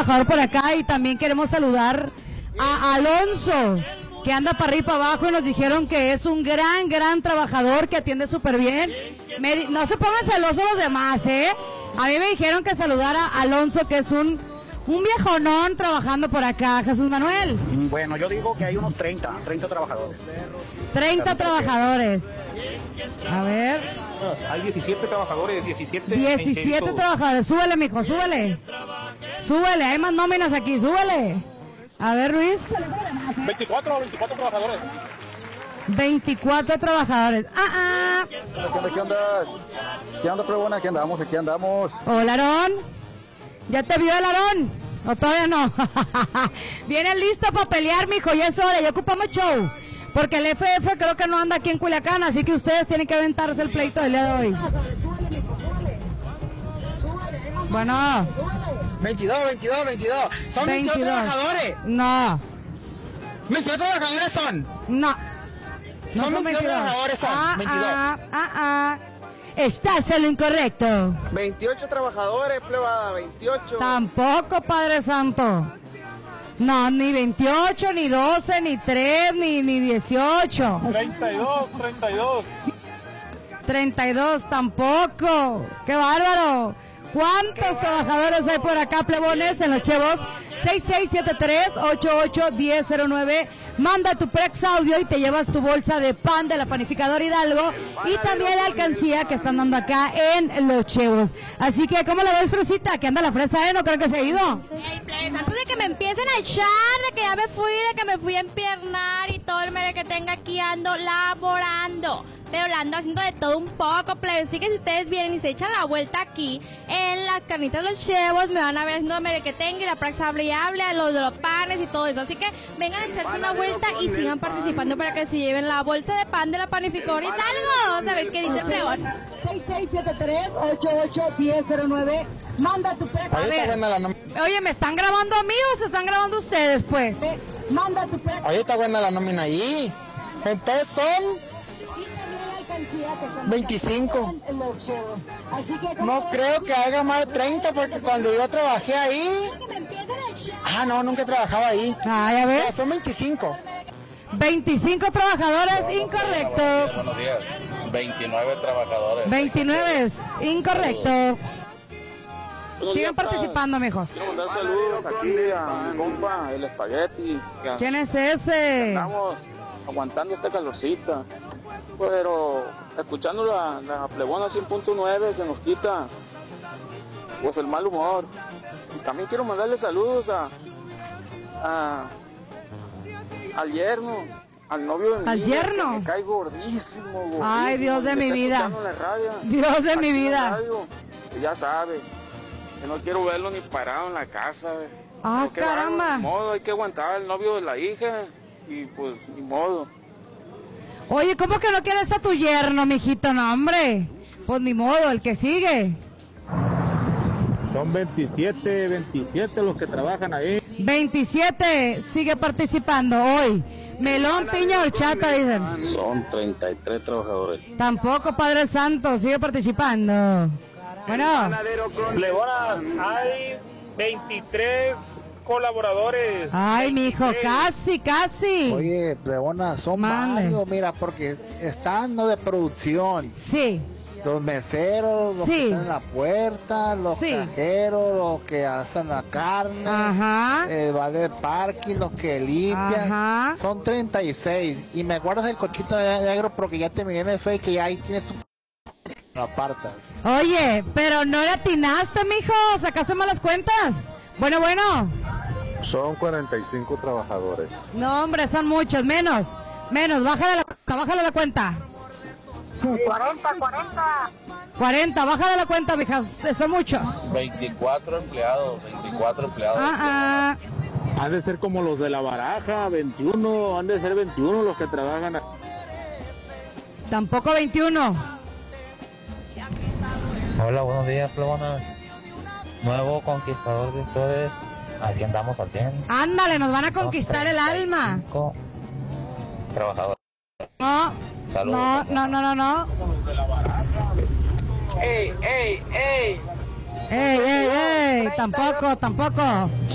trabajador por acá y también queremos saludar a Alonso, que anda para arriba y para abajo y nos dijeron que es un gran trabajador que atiende súper bien. No se pongan celosos los demás, ¿eh? A mí me dijeron que saludara a Alonso, que es un viejonón trabajando por acá. Jesús Manuel. Bueno, yo digo que hay unos 30 trabajadores. 30 trabajadores. A ver. Hay 17 trabajadores, 17 trabajadores. Súbele, mijo, súbele. Súbele, hay más nóminas aquí, súbele. A ver, Luis. 24 trabajadores. 24 trabajadores. ¿Qué andas? ¿Qué andas, Prebona? ¿Qué andamos? Aquí andamos. Hola, Aarón. ¿Ya te vio el Aarón? ¿O todavía no? Viene listo para pelear, mijo, y es hora. Ya ocupamos show. Porque el FF creo que no anda aquí en Culiacán, así que ustedes tienen que aventarse el pleito del día de hoy. Bueno. 22. Son 22 trabajadores. No. 22 trabajadores son. No. Son 22 trabajadores son. 22. Estás en lo incorrecto. 28 trabajadores, plebada, 28. Tampoco, Padre Santo. No, ni 28, ni 12, ni 3, ni 18. 32 tampoco. ¡Qué bárbaro! ¿Cuántos trabajadores hay por acá, plebones, en los chevos? 6673-881009. Manda tu Prex Audio y te llevas tu bolsa de pan de la panificadora Hidalgo y también la alcancía que están dando acá en los chevos. Así que, ¿cómo la ves, Fresita? Que anda la fresa, ¿no? Creo que se ha ido. Hey, plebes, antes de que me empiecen a echar, de que ya me fui, de que me fui a empiernar y todo el mere que tenga aquí ando laborando. Pero la ando haciendo de todo un poco, plebes. Así que si ustedes vienen y se echan la vuelta aquí en las carnitas de los chevos, me van a ver haciendo merequetengue y la praxa hable y hable, a los de los panes y todo eso. Así que vengan a echarse una vuelta y sigan participando para que se lleven la bolsa de pan de la panificadora Hidalgo. Vamos a ver qué dice el plebón. 6673-881009. Manda tu praxa. A ver. Oye, ¿me están grabando a mí o se están grabando ustedes, pues? Manda tu praxa. Ahí está buena la nómina ahí. Entonces son 25. No creo que haga más de 30 porque cuando yo trabajé ahí... no, nunca trabajaba ahí. Ya ves. No, son 25. 25 trabajadores, incorrecto. Buenos días. 29 trabajadores. 29 es incorrecto. Sigan participando, mijos. Quiero mandar saludos aquí a mi compa, el espagueti. ¿Quién es ese? Estamos aguantando esta calorcita. Pero escuchando la plebona 100.9 se nos quita pues el mal humor. Y también quiero mandarle saludos al yerno, al novio de mi ¿Al vida, yerno? que me cae gordísimo. Ay, Dios de mi vida. Dios de mi vida. Ya sabe, que no quiero verlo ni parado en la casa. Caramba. Ni modo, hay que aguantar al novio de la hija y pues ni modo. Oye, ¿cómo que no quieres a tu yerno, mijito? No, hombre. Pues ni modo, el que sigue. Son 27 los que trabajan ahí. 27 sigue participando hoy. Melón, piña, horchata, dicen. Son 33 trabajadores. Tampoco, Padre Santo, sigue participando. Bueno. Plebona, hay 23 colaboradores. Ay, mijo, casi. Oye, Plebona, son varios, mira, porque están de producción. Sí. Los meseros, los que están en la puerta, los cajeros, los que hacen la carne, el vale de parking, los que limpian. Son 36. Y me acuerdas del cochito negro porque ya terminé en el fake que ya ahí tienes su... Lo apartas. Oye, pero no le atinaste, mijo, sacaste malas cuentas. Bueno. Son 45 trabajadores. No, hombre, son muchos, menos, bájale la cuenta. 40, bájale la cuenta, mija, son muchos. 24 empleados. Han de ser como los de la baraja, 21, han de ser 21 los que trabajan. Tampoco 21. Hola, buenos días, plebonas. Nuevo conquistador de ustedes. Aquí andamos al 100. Ándale, nos van a conquistar el alma. Trabajadores. No. Saludos. No. ¡Ey! Tampoco.